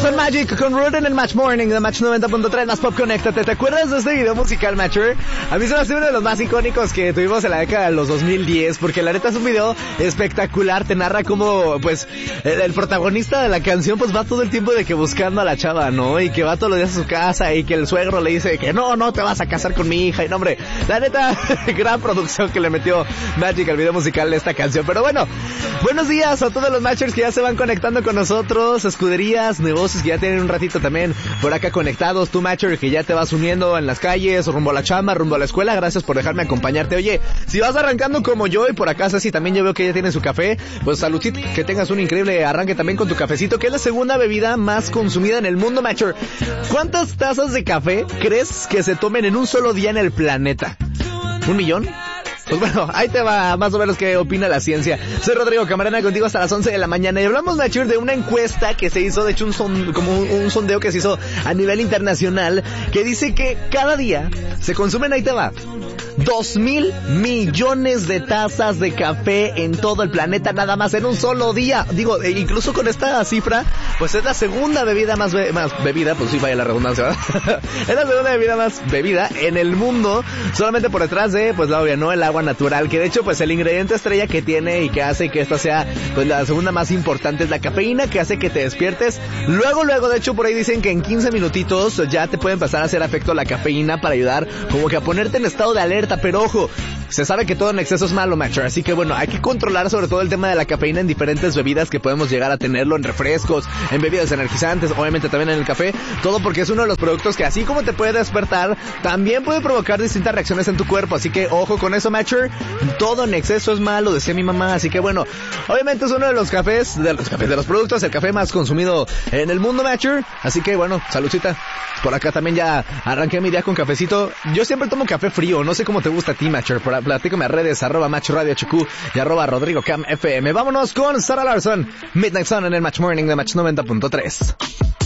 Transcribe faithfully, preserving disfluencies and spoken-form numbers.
son Magic con Root en el Match Morning de Match noventa punto tres, más Pop Conéctate. ¿Te acuerdas de este video musical, Matcher? A mí se me hace uno de los más icónicos que tuvimos en la década de los dos mil diez, porque la neta es un video espectacular. Te narra como, pues, el, el protagonista de la canción, pues, va todo el tiempo de que buscando a la chava, ¿no? Y que va todos los días a su casa y que el suegro le dice que no, no te vas a casar con mi hija. Y no, hombre, la neta, gran producción que le metió Magic al video musical de esta canción. Pero bueno, buenos días a todos los Matchers que ya se van conectando con nosotros, escuderías, negocios que ya tienen un ratito también por acá conectados, tú Matcher que ya te vas uniendo en las calles, rumbo a la chamba, rumbo a la escuela. Gracias por dejarme acompañarte. Oye, si vas arrancando como yo y por acá Ceci también yo veo que ella tiene su café, pues saludcita, que tengas un increíble arranque también con tu cafecito, que es la segunda bebida más consumida en el mundo, Matcher. ¿Cuántas tazas de café crees que se tomen en un solo día en el planeta? ¿Un millón? Pues bueno, ahí te va más o menos qué opina la ciencia. Soy Rodrigo Camarena, contigo hasta las once de la mañana y hablamos, Nachur, de una encuesta que se hizo, de hecho un son, como un, un sondeo que se hizo a nivel internacional, que dice que cada día se consumen, ahí te va, dos mil millones de tazas de café en todo el planeta, nada más en un solo día. Digo, e incluso con esta cifra, pues es la segunda bebida más, be- más bebida, pues sí, vaya la redundancia, ¿verdad? Es la segunda bebida más bebida en el mundo, solamente por detrás de, pues la obvia, ¿no? El agua natural, que de hecho, pues el ingrediente estrella que tiene y que hace que esta sea, pues la segunda más importante es la cafeína, que hace que te despiertes. Luego, luego, de hecho, por ahí dicen que en quince minutitos ya te puede empezar a hacer efecto la cafeína para ayudar como que a ponerte en estado de alerta, pero ojo, se sabe que todo en exceso es malo, Matcher, así que bueno, hay que controlar sobre todo el tema de la cafeína en diferentes bebidas que podemos llegar a tenerlo, en refrescos, en bebidas energizantes, obviamente también en el café, todo porque es uno de los productos que así como te puede despertar, también puede provocar distintas reacciones en tu cuerpo, así que ojo con eso, Matcher, todo en exceso es malo, decía mi mamá, así que bueno, obviamente es uno de los cafés, de los cafés de los productos, el café más consumido en el mundo, Matcher, así que bueno, saludcita, por acá también ya arranqué mi día con cafecito, yo siempre tomo café frío, no sé cómo te gusta a ti, Matcher, por platícame a redes, arroba Match Radio H Q y arroba Rodrigo Cam F M. Vámonos con Sarah Larson, Midnight Sun en el Match Morning de Match noventa punto tres.